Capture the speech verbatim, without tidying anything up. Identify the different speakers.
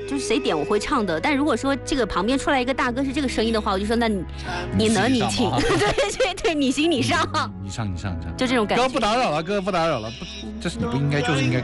Speaker 1: 就是谁点我会唱的。但如果说这个旁边出来一个大哥是这个声音的话，我就说那你你能你请，对对对，你行你上，
Speaker 2: 你上你上你上，
Speaker 1: 就这种感觉。
Speaker 2: 哥不打扰了，哥不打扰了，不，这是你不应该，就是应该。